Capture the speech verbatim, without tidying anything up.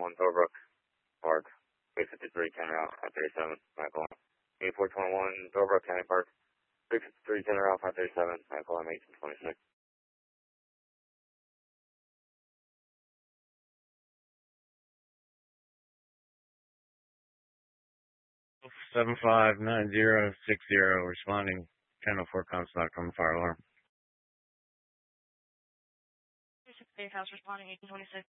one Thorbrook Park, three fifty-three, ten route, five thirty-seven, Michael. eighty-four twenty-one Thorbrook County Park, three fifty-three, ten route, five thirty-seven, Michael, I'm eighteen twenty-six. seven five nine zero six zero, responding, ten oh four Comstock on the fire alarm. three six eight house responding, eighteen twenty-six.